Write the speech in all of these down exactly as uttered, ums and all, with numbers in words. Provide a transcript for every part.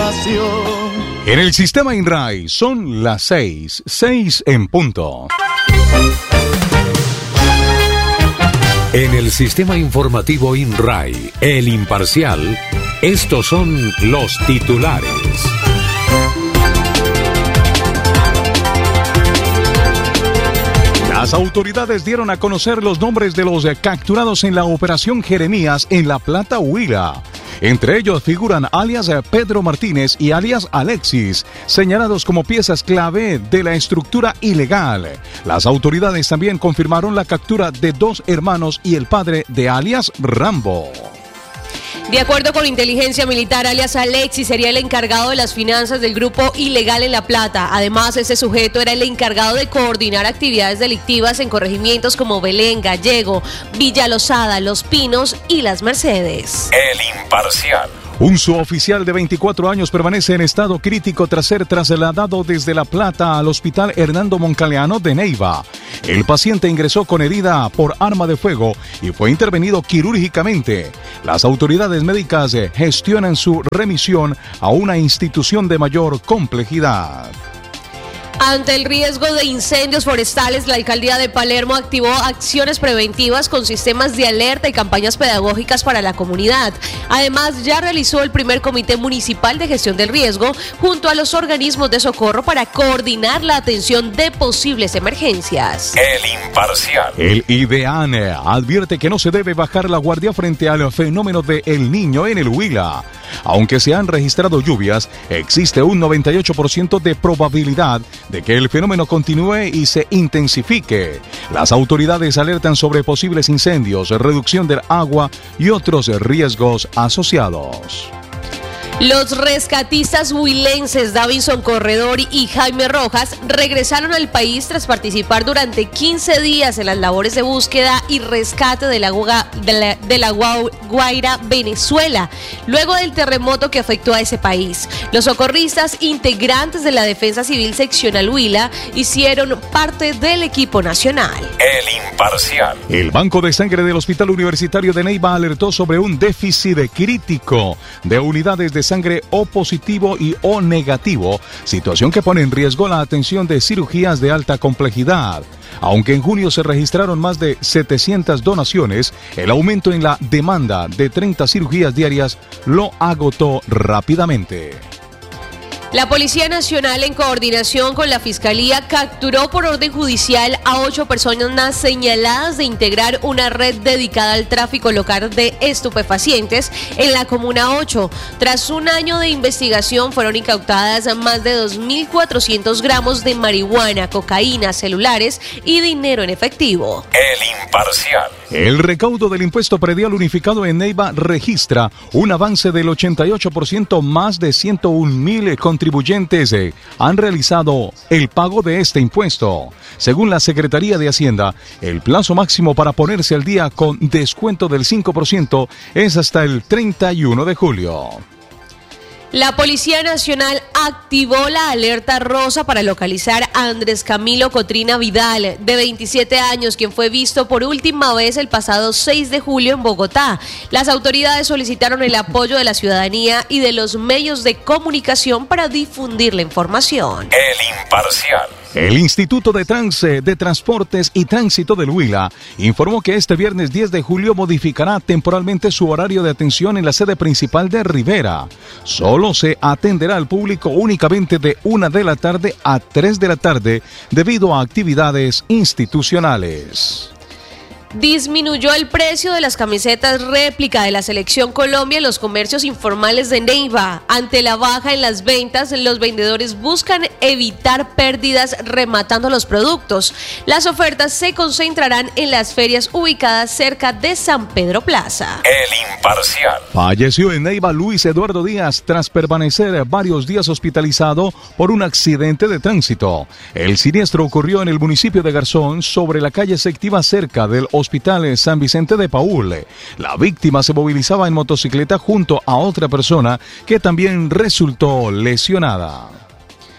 pasión. En el sistema INRAI son las seis, seis en punto. En el sistema informativo INRAI, El Imparcial, estos son los titulares. Las autoridades dieron a conocer los nombres de los capturados en la Operación Jeremías en La Plata, Huila. Entre ellos figuran alias Pedro Martínez y alias Alexis, señalados como piezas clave de la estructura ilegal. Las autoridades también confirmaron la captura de dos hermanos y el padre de alias Rambo. De acuerdo con inteligencia militar, alias Alexis sería el encargado de las finanzas del grupo ilegal en La Plata. Además, ese sujeto era el encargado de coordinar actividades delictivas en corregimientos como Belén, Gallego, Villa Lozada, Los Pinos y Las Mercedes. El Imparcial. Un suboficial de veinticuatro años permanece en estado crítico tras ser trasladado desde La Plata al Hospital Hernando Moncaleano de Neiva. El paciente ingresó con herida por arma de fuego y fue intervenido quirúrgicamente. Las autoridades médicas gestionan su remisión a una institución de mayor complejidad. Ante el riesgo de incendios forestales, la alcaldía de Palermo activó acciones preventivas con sistemas de alerta y campañas pedagógicas para la comunidad. Además, ya realizó el primer comité municipal de gestión del riesgo junto a los organismos de socorro para coordinar la atención de posibles emergencias. El Imparcial. El IDEAN advierte que no se debe bajar la guardia frente al fenómeno de El Niño en el Huila. Aunque se han registrado lluvias, existe un noventa y ocho por ciento de probabilidad de que el fenómeno continúe y se intensifique. Las autoridades alertan sobre posibles incendios, reducción del agua y otros riesgos asociados. Los rescatistas huilenses Davinson Corredor y Jaime Rojas regresaron al país tras participar durante quince días en las labores de búsqueda y rescate de la, de la, de la Guaira, Venezuela, luego del terremoto que afectó a ese país. Los socorristas integrantes de la Defensa Civil Seccional Huila hicieron parte del equipo nacional. El Imparcial. El Banco de Sangre del Hospital Universitario de Neiva alertó sobre un déficit crítico de unidades de sangre O positivo y O negativo, situación que pone en riesgo la atención de cirugías de alta complejidad. Aunque en junio se registraron más de setecientas donaciones, el aumento en la demanda de treinta cirugías diarias lo agotó rápidamente. La Policía Nacional, en coordinación con la Fiscalía, capturó por orden judicial a ocho personas señaladas de integrar una red dedicada al tráfico local de estupefacientes en la Comuna ocho. Tras un año de investigación, fueron incautadas más de dos mil cuatrocientos gramos de marihuana, cocaína, celulares y dinero en efectivo. El Imparcial. El recaudo del impuesto predial unificado en Neiva registra un avance del ochenta y ocho por ciento, más de ciento un mil contribuyentes han realizado el pago de este impuesto. Según la Secretaría de Hacienda, el plazo máximo para ponerse al día con descuento del cinco por ciento es hasta el treinta y uno de julio. La Policía Nacional activó la alerta rosa para localizar a Andrés Camilo Cotrina Vidal, de veintisiete años, quien fue visto por última vez el pasado seis de julio en Bogotá. Las autoridades solicitaron el apoyo de la ciudadanía y de los medios de comunicación para difundir la información. El Imparcial. El Instituto de, Trans, de Transportes y Tránsito del Huila informó que este viernes diez de julio modificará temporalmente su horario de atención en la sede principal de Rivera. Solo se atenderá al público únicamente de una de la tarde a tres de la tarde debido a actividades institucionales. Disminuyó el precio de las camisetas réplica de la Selección Colombia en los comercios informales de Neiva. Ante la baja en las ventas, los vendedores buscan evitar pérdidas rematando los productos. Las ofertas se concentrarán en las ferias ubicadas cerca de San Pedro Plaza. El Imparcial. Falleció en Neiva Luis Eduardo Díaz tras permanecer varios días hospitalizado por un accidente de tránsito. El siniestro ocurrió en el municipio de Garzón, sobre la calle Sectiva, cerca del Hospital San Vicente de Paúl. La víctima se movilizaba en motocicleta junto a otra persona que también resultó lesionada.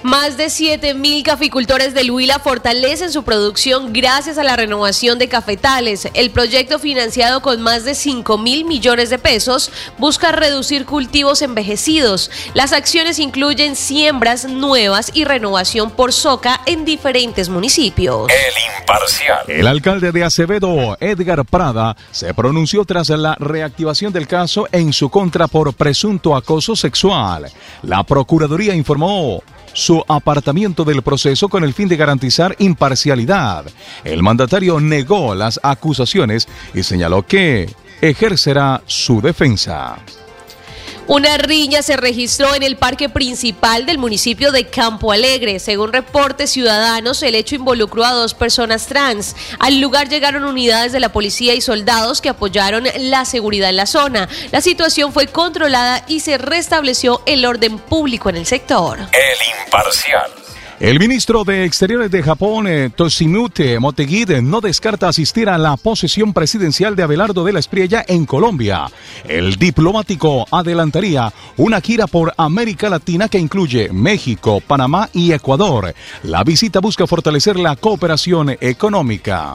Más de siete mil caficultores del Huila fortalecen su producción gracias a la renovación de cafetales. El proyecto, financiado con más de cinco mil millones de pesos, busca reducir cultivos envejecidos. Las acciones incluyen siembras nuevas y renovación por soca en diferentes municipios. El Imparcial. El alcalde de Acevedo, Edgar Prada, se pronunció tras la reactivación del caso en su contra por presunto acoso sexual. La Procuraduría informó su apartamiento del proceso con el fin de garantizar imparcialidad. El mandatario negó las acusaciones y señaló que ejercerá su defensa. Una riña se registró en el parque principal del municipio de Campo Alegre. Según reportes ciudadanos, el hecho involucró a dos personas trans. Al lugar llegaron unidades de la policía y soldados que apoyaron la seguridad en la zona. La situación fue controlada y se restableció el orden público en el sector. El Imparcial. El ministro de Exteriores de Japón, Toshinute Motegi, no descarta asistir a la posesión presidencial de Abelardo de la Espriella en Colombia. El diplomático adelantaría una gira por América Latina que incluye México, Panamá y Ecuador. La visita busca fortalecer la cooperación económica.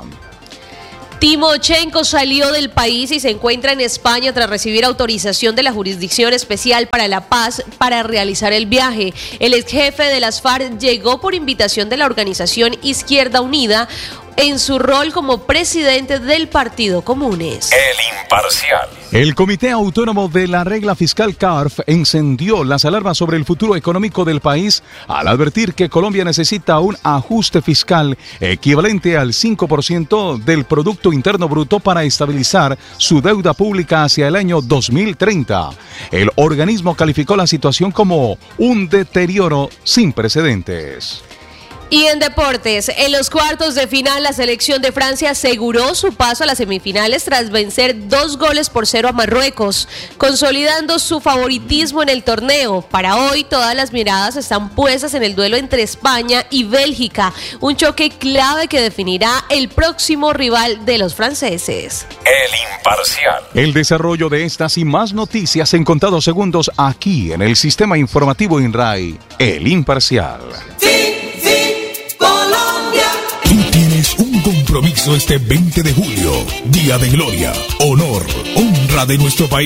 Timochenko salió del país y se encuentra en España tras recibir autorización de la Jurisdicción Especial para la Paz para realizar el viaje. El ex jefe de las FARC llegó por invitación de la organización Izquierda Unida en su rol como presidente del Partido Comunes. El Imparcial. El Comité Autónomo de la Regla Fiscal C A R F encendió las alarmas sobre el futuro económico del país al advertir que Colombia necesita un ajuste fiscal equivalente al cinco por ciento del Producto Interno Bruto para estabilizar su deuda pública hacia el año dos mil treinta. El organismo calificó la situación como un deterioro sin precedentes. Y en deportes, en los cuartos de final, la selección de Francia aseguró su paso a las semifinales tras vencer dos goles por cero a Marruecos, consolidando su favoritismo en el torneo. Para hoy, todas las miradas están puestas en el duelo entre España y Bélgica, un choque clave que definirá el próximo rival de los franceses. El Imparcial. El desarrollo de estas y más noticias en contados segundos aquí en el Sistema Informativo INRAI, El Imparcial. Un compromiso este veinte de julio, Día de Gloria, honor, honra de nuestro país.